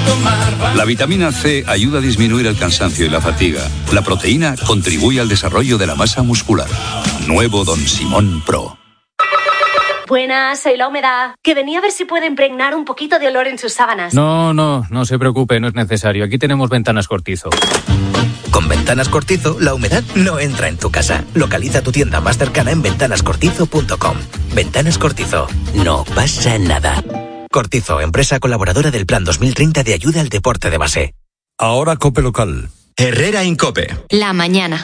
La vitamina C ayuda a disminuir el cansancio y la fatiga. La proteína contribuye al desarrollo de la masa muscular. Nuevo Don Simón Pro. Buenas, soy La Humedad. Que venía a ver si puede impregnar un poquito de olor en sus sábanas. No se preocupe, no es necesario. Aquí tenemos Ventanas Cortizo. Con Ventanas Cortizo, la humedad no entra en tu casa. Localiza tu tienda más cercana en ventanascortizo.com. Ventanas Cortizo. No pasa nada. Cortizo, empresa colaboradora del Plan 2030 de ayuda al deporte de base. Ahora COPE local. Herrera Incope. La mañana.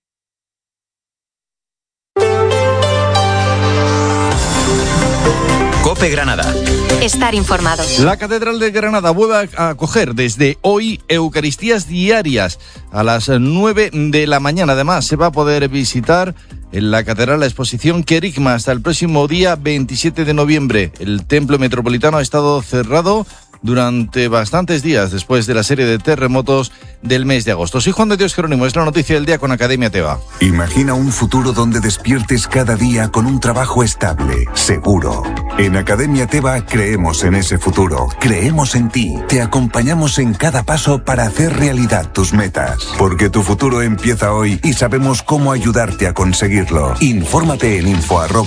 COPE Granada. Estar informado. La Catedral de Granada vuelve a acoger desde hoy Eucaristías diarias a las 9 de la mañana. Además, se va a poder visitar en la Catedral la exposición Querigma hasta el próximo día 27 de noviembre. El templo metropolitano ha estado cerrado durante bastantes días después de la serie de terremotos del mes de agosto. Soy Juan de Dios Jerónimo, es la noticia del día con Academia Teva. Imagina un futuro donde despiertes cada día con un trabajo estable, seguro. En Academia Teva creemos en ese futuro, creemos en ti, te acompañamos en cada paso para hacer realidad tus metas. Porque tu futuro empieza hoy y sabemos cómo ayudarte a conseguirlo. Infórmate en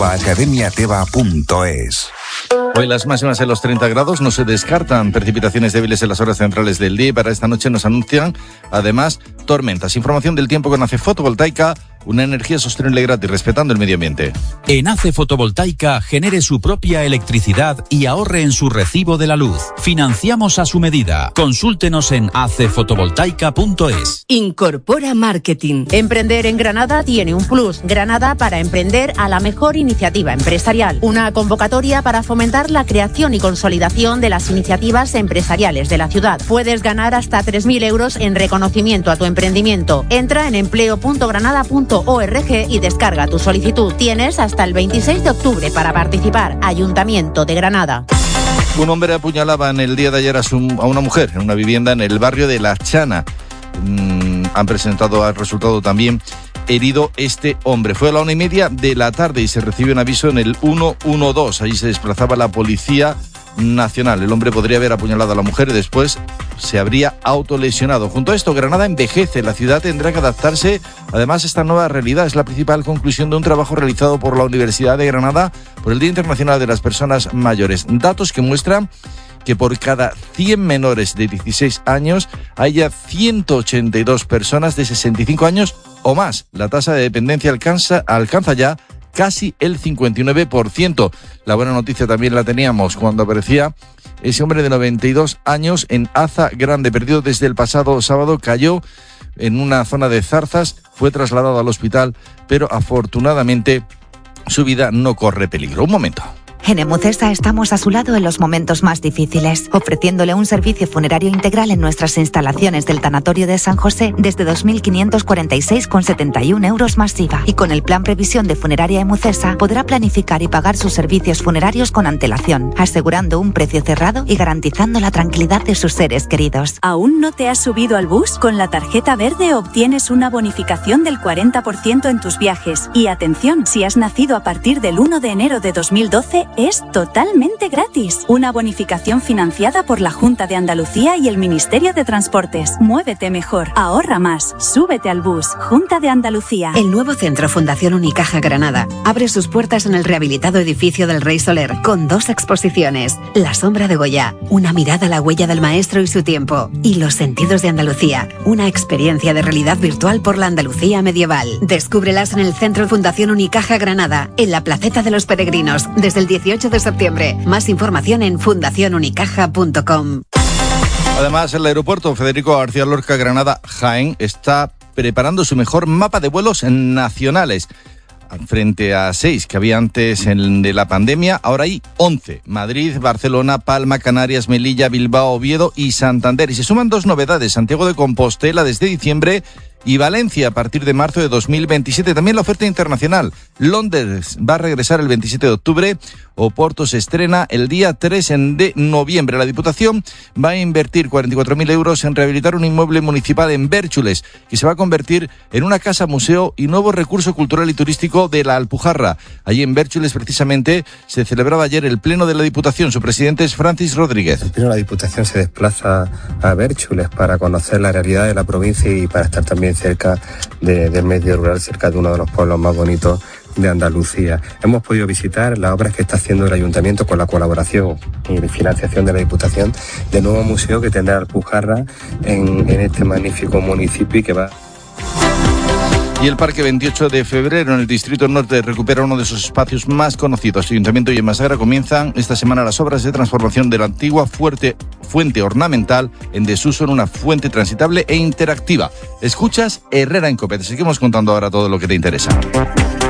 info@academiateva.es. Hoy las máximas en los 30 grados, no se descartan precipitaciones débiles en las horas centrales del día y para esta noche nos anuncian además tormentas. Información del tiempo con ACE Fotovoltaica, una energía sostenible y gratis, respetando el medio ambiente. En ACE Fotovoltaica genere su propia electricidad y ahorre en su recibo de la luz. Financiamos a su medida. Consúltenos en acefotovoltaica.es. Incorpora Marketing. Emprender en Granada tiene un plus. Granada para emprender a la mejor iniciativa empresarial. Una convocatoria para fomentar la creación y consolidación de las iniciativas empresariales de la ciudad. Puedes ganar hasta 3.000 euros en reconocimiento a tu emprendimiento. Entra en empleo.granada.org y descarga tu solicitud. Tienes hasta el 26 de octubre para participar. Ayuntamiento de Granada. Un hombre apuñalaba en el día de ayer a una mujer en una vivienda en el barrio de La Chana. Han resultado también herido este hombre. Fue a la 1:30 de la tarde y se recibió un aviso en el 112. Allí se desplazaba la Policía Nacional. El hombre podría haber apuñalado a la mujer y después se habría autolesionado. Junto a esto, Granada envejece. La ciudad tendrá que adaptarse. Además, esta nueva realidad es la principal conclusión de un trabajo realizado por la Universidad de Granada por el Día Internacional de las Personas Mayores. Datos que muestran que por cada 100 menores de 16 años haya 182 personas de 65 años o más. La tasa de dependencia alcanza ya casi el 59%. La buena noticia también la teníamos cuando aparecía ese hombre de 92 años en Aza Grande, perdido desde el pasado sábado, cayó en una zona de zarzas, fue trasladado al hospital, pero afortunadamente su vida no corre peligro. Un momento. En Emucesa estamos a su lado en los momentos más difíciles, ofreciéndole un servicio funerario integral en nuestras instalaciones del Tanatorio de San José desde 2.546,71 euros más IVA. Y con el plan Previsión de Funeraria Emucesa podrá planificar y pagar sus servicios funerarios con antelación, asegurando un precio cerrado y garantizando la tranquilidad de sus seres queridos. ¿Aún no te has subido al bus? Con la tarjeta verde obtienes una bonificación del 40% en tus viajes. Y atención, si has nacido a partir del 1 de enero de 2012, es totalmente gratis. Una bonificación financiada por la Junta de Andalucía y el Ministerio de Transportes. Muévete mejor, ahorra más, súbete al bus. Junta de Andalucía. El nuevo Centro Fundación Unicaja Granada abre sus puertas en el rehabilitado edificio del Rey Soler con 2 exposiciones. La sombra de Goya, una mirada a la huella del maestro y su tiempo. Y Los sentidos de Andalucía, una experiencia de realidad virtual por la Andalucía medieval. Descúbrelas en el Centro Fundación Unicaja Granada, en la Placeta de los Peregrinos, desde el 18 de septiembre. Más información en fundacionunicaja.com. Además, el aeropuerto Federico García Lorca Granada Jaén está preparando su mejor mapa de vuelos nacionales. Frente a 6 que había antes de la pandemia, ahora hay 11. Madrid, Barcelona, Palma, Canarias, Melilla, Bilbao, Oviedo y Santander. Y se suman 2 novedades. Santiago de Compostela desde diciembre y Valencia a partir de marzo de 2027. También la oferta internacional. Londres va a regresar el 27 de octubre. Oporto se estrena el día 3 de noviembre. La Diputación va a invertir 44.000 euros en rehabilitar un inmueble municipal en Bérchules, que se va a convertir en una casa museo y nuevo recurso cultural y turístico de la Alpujarra. Allí en Bérchules, precisamente, se celebraba ayer el pleno de la Diputación. Su presidente es Francis Rodríguez. El pleno de la Diputación se desplaza a Bérchules para conocer la realidad de la provincia y para estar también cerca del medio rural, cerca de uno de los pueblos más bonitos de Andalucía. Hemos podido visitar las obras que está haciendo el Ayuntamiento con la colaboración y financiación de la Diputación del nuevo museo que tendrá Alpujarra en este magnífico municipio y que va... Y el Parque 28 de Febrero en el Distrito Norte recupera uno de sus espacios más conocidos. Ayuntamiento y Masagra comienzan esta semana las obras de transformación de la antigua fuente ornamental en desuso en una fuente transitable e interactiva. Escuchas Herrera en COPE. Te seguimos contando ahora todo lo que te interesa.